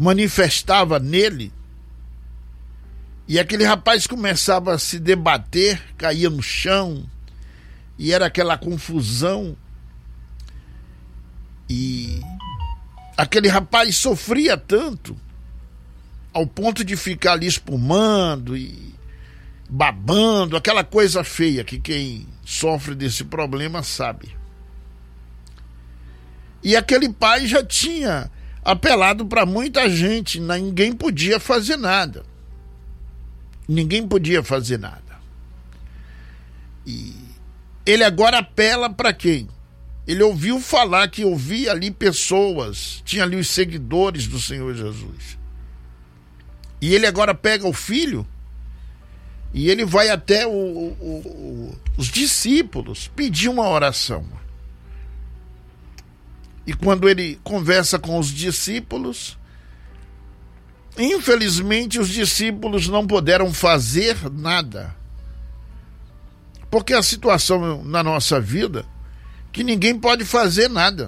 manifestava nele, e aquele rapaz começava a se debater, caía no chão, e era aquela confusão, e aquele rapaz sofria tanto, ao ponto de ficar ali espumando e babando, aquela coisa feia que quem sofre desse problema sabe. E aquele pai já tinha apelado para muita gente, ninguém podia fazer nada. Ninguém podia fazer nada. E ele agora apela para quem? Ele ouviu falar que ouvia ali pessoas, tinha ali os seguidores do Senhor Jesus. E ele agora pega o filho e ele vai até os discípulos pedir uma oração. E quando ele conversa com os discípulos, infelizmente os discípulos não puderam fazer nada. Porque a situação na nossa vida, que ninguém pode fazer nada.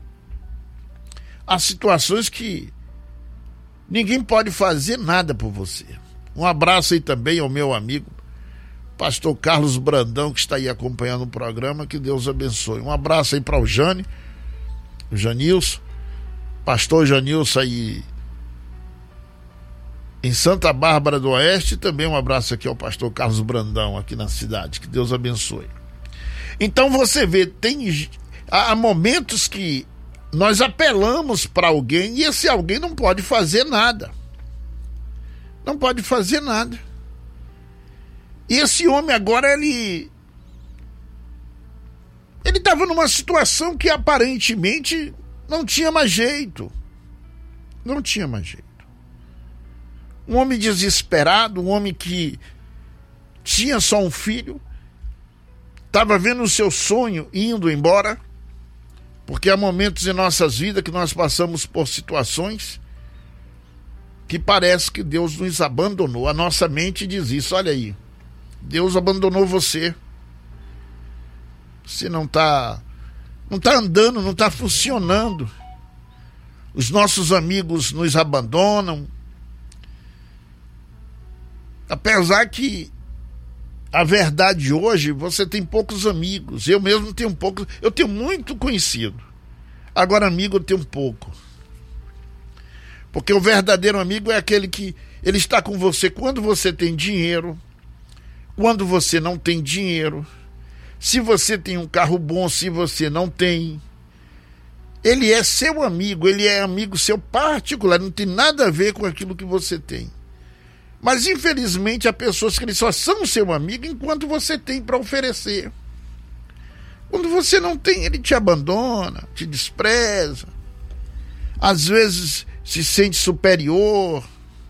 Há situações que ninguém pode fazer nada por você. Um abraço aí também ao meu amigo, pastor Carlos Brandão, que está aí acompanhando o programa, que Deus abençoe. Um abraço aí para o Janilson, pastor Janilson aí em Santa Bárbara do Oeste, e também um abraço aqui ao pastor Carlos Brandão aqui na cidade, que Deus abençoe. Então você vê, há momentos que nós apelamos para alguém e esse alguém não pode fazer nada. Não pode fazer nada. E esse homem agora, ele estava numa situação que aparentemente não tinha mais jeito. Não tinha mais jeito. Um homem desesperado, um homem que tinha só um filho, estava vendo o seu sonho indo embora, porque há momentos em nossas vidas que nós passamos por situações que parece que Deus nos abandonou. A nossa mente diz isso, olha aí, Deus abandonou você. Você não está andando, não está funcionando. Os nossos amigos nos abandonam. Apesar que a verdade hoje, você tem poucos amigos. Eu mesmo tenho poucos. Eu tenho muito conhecido. Agora amigo eu tenho pouco. Porque o verdadeiro amigo é aquele que ele está com você quando você tem dinheiro, quando você não tem dinheiro, se você tem um carro bom, se você não tem. Ele é seu amigo, ele é amigo seu particular, não tem nada a ver com aquilo que você tem. Mas infelizmente há pessoas que eles só são seu amigo enquanto você tem para oferecer. Quando você não tem, ele te abandona, te despreza. Às vezes se sente superior.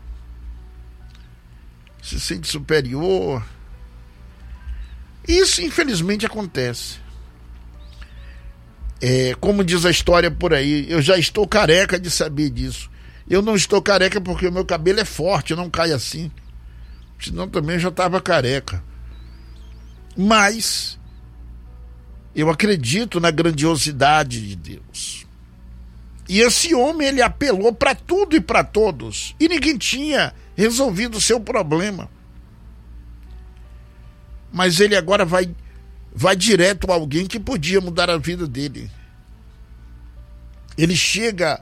Isso infelizmente acontece. Como diz a história por aí, eu já estou careca de saber disso. Eu não estou careca porque o meu cabelo é forte, não cai assim. Senão também eu já estava careca. Mas eu acredito na grandiosidade de Deus. E esse homem, ele apelou para tudo e para todos. E ninguém tinha resolvido o seu problema. Mas ele agora vai direto a alguém que podia mudar a vida dele. Ele chega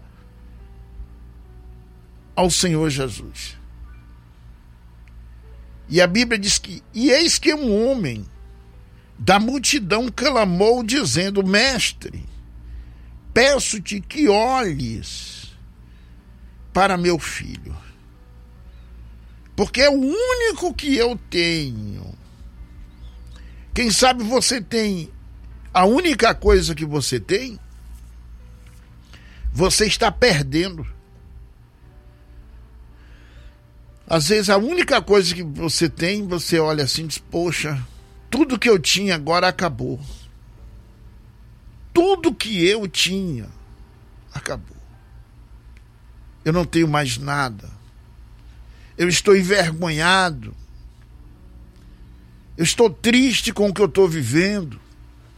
ao Senhor Jesus. E a Bíblia diz que, e eis que um homem da multidão clamou dizendo: Mestre, peço-te que olhes para meu filho, porque é o único que eu tenho. Quem sabe você tem a única coisa que você tem, você está perdendo. Às vezes a única coisa que você tem, você olha assim e diz: poxa, tudo que eu tinha agora acabou. Tudo que eu tinha acabou. Eu não tenho mais nada. Eu estou envergonhado. Eu estou triste com o que eu estou vivendo.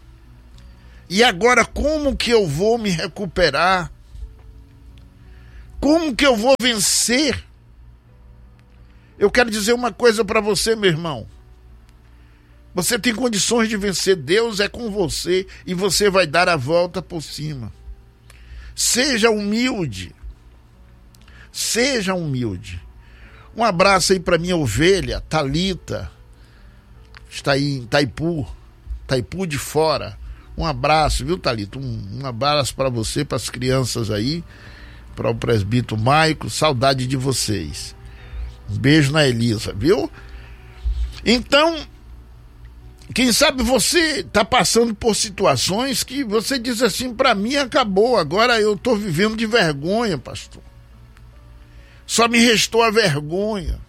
E agora como que eu vou me recuperar? Como que eu vou vencer? Eu quero dizer uma coisa para você, meu irmão. Você tem condições de vencer. Deus é com você e você vai dar a volta por cima. Seja humilde. Seja humilde. Um abraço aí para minha ovelha, Thalita. Está aí em Itaipu de Fora. Um abraço, viu, Thalita? Um abraço para você, para as crianças aí, para o presbítero Maico. Saudade de vocês. Um beijo na Elisa, viu? Então, quem sabe você está passando por situações que você diz assim, para mim acabou, agora eu estou vivendo de vergonha, pastor. Só me restou a vergonha.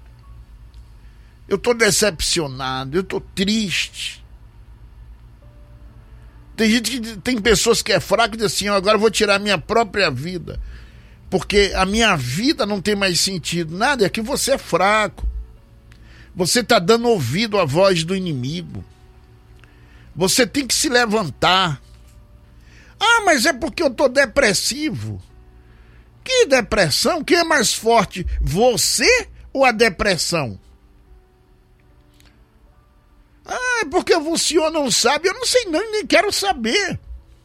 Eu estou decepcionado, eu estou triste. Tem pessoas que é fraco e dizem assim, agora eu vou tirar a minha própria vida, porque a minha vida não tem mais sentido. Nada, é que você é fraco. Você está dando ouvido à voz do inimigo. Você tem que se levantar. Ah, mas é porque eu estou depressivo. Que depressão? Quem é mais forte? Você ou a depressão? Ah, é porque o senhor não sabe. Eu não sei não, nem quero saber.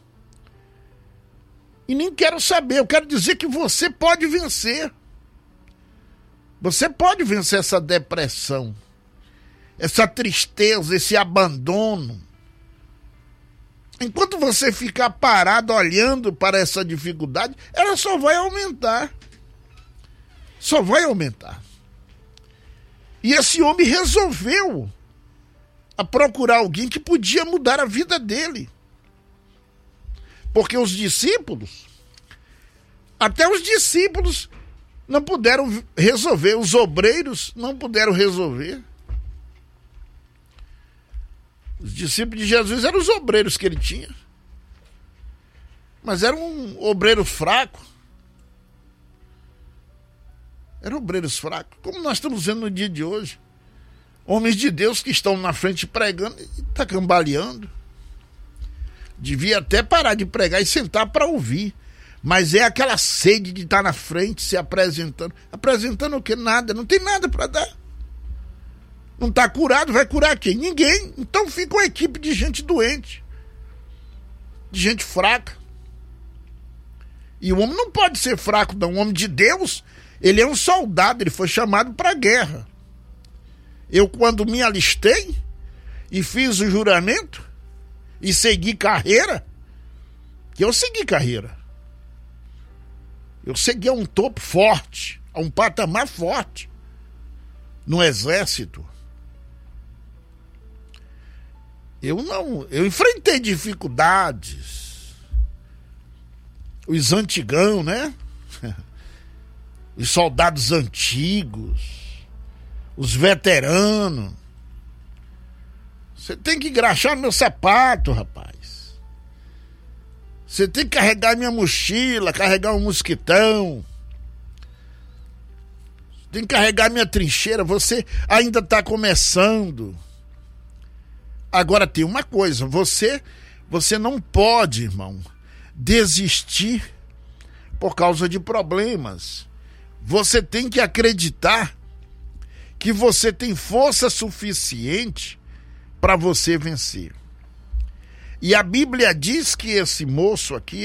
E nem quero saber. Eu quero dizer que você pode vencer. Você pode vencer essa depressão, essa tristeza, esse abandono. Enquanto você ficar parado olhando para essa dificuldade, ela só vai aumentar. Só vai aumentar. E esse homem resolveu a procurar alguém que podia mudar a vida dele. Porque os discípulos, até os discípulos não puderam resolver, os obreiros não puderam resolver. Os discípulos de Jesus eram os obreiros que ele tinha. Mas era um obreiro fraco. Eram obreiros fracos, como nós estamos vendo no dia de hoje. Homens de Deus que estão na frente pregando e está cambaleando. Devia até parar de pregar e sentar para ouvir. Mas é aquela sede de estar na frente, se apresentando. Apresentando o quê? Nada, não tem nada para dar. Não está curado, vai curar quem? Ninguém. Então fica uma equipe de gente doente, de gente fraca. E o homem não pode ser fraco, não. O homem de Deus, ele é um soldado, ele foi chamado para a guerra. Eu, quando me alistei e fiz o juramento e segui carreira, que eu segui carreira. Eu segui a um topo forte, a um patamar forte no exército. Eu enfrentei dificuldades. Os antigão, né? Os soldados antigos, os veteranos. Você tem que engraxar meu sapato, rapaz. Você tem que carregar minha mochila, carregar um mosquitão. Tem que carregar minha trincheira. Você ainda está começando. Agora tem uma coisa, você não pode, irmão, desistir por causa de problemas. Você tem que acreditar que você tem força suficiente para você vencer. E a Bíblia diz que esse moço aqui,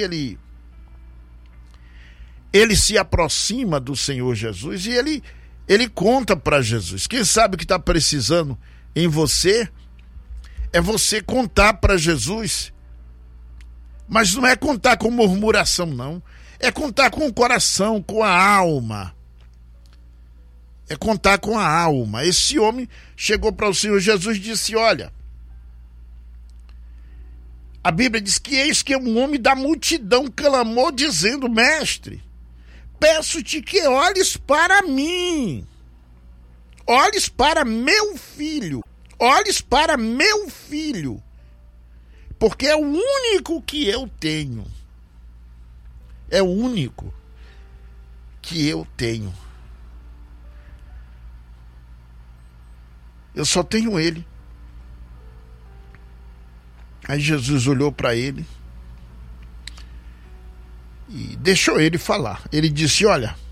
ele se aproxima do Senhor Jesus e ele conta para Jesus. Quem sabe o que está precisando em você é você contar para Jesus. Mas não é contar com murmuração, não. É contar com o coração, com a alma. É contar com a alma. Esse homem chegou para o Senhor Jesus e disse, olha, a Bíblia diz que eis que um homem da multidão clamou dizendo, mestre, peço-te que olhes para mim. Olhes para meu filho. Olhes para meu filho. Porque é o único que eu tenho. É o único que eu tenho. Eu só tenho ele. Aí Jesus olhou para ele e deixou ele falar. Ele disse: olha,